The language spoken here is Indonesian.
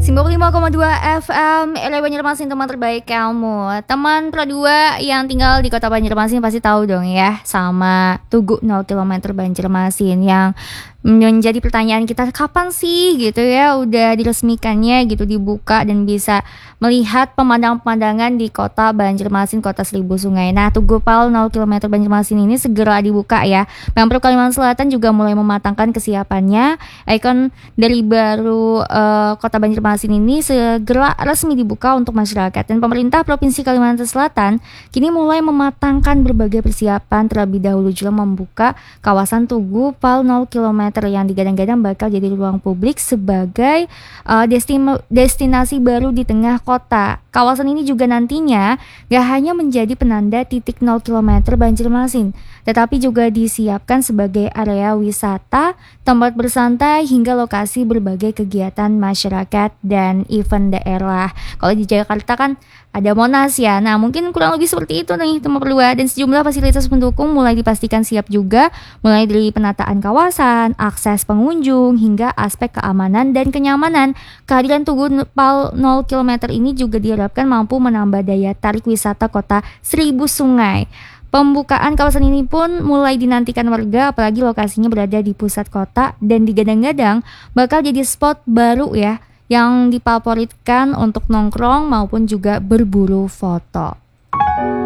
95,2 FM LA Banjarmasin, teman terbaik kamu. Teman perdua yang tinggal di kota Banjarmasin pasti tahu dong ya sama Tugu 0 km Banjarmasin, yang menjadi pertanyaan kita, kapan sih gitu ya udah diresmikannya gitu, dibuka dan bisa melihat pemandangan-pemandangan di kota Banjarmasin, kota seribu sungai. Nah, Tugu PAL 0 km Banjarmasin ini segera dibuka ya. Pemprov Kalimantan Selatan juga mulai mematangkan kesiapannya. Ikon dari baru kota Banjarmasin ini segera resmi dibuka untuk masyarakat, dan pemerintah Provinsi Kalimantan Selatan kini mulai mematangkan berbagai persiapan terlebih dahulu jelang membuka kawasan Tugu PAL 0 km yang digadang-gadang bakal jadi ruang publik sebagai destinasi baru di tengah kota. Kawasan ini juga nantinya gak hanya menjadi penanda titik 0 km Banjarmasin, tetapi juga disiapkan sebagai area wisata, tempat bersantai, hingga lokasi berbagai kegiatan masyarakat dan event daerah. Kalau di Jakarta kan ada Monas ya, nah mungkin kurang lebih seperti itu nih teman berdua. Dan sejumlah fasilitas pendukung mulai dipastikan siap juga, mulai dari penataan kawasan, akses pengunjung, hingga aspek keamanan dan kenyamanan. Kehadiran Tugu PAL 0 km ini juga diharapkan mampu menambah daya tarik wisata kota seribu sungai. Pembukaan kawasan ini pun mulai dinantikan warga, apalagi lokasinya berada di pusat kota dan digadang-gadang bakal jadi spot baru ya, yang difavoritkan untuk nongkrong maupun juga berburu foto.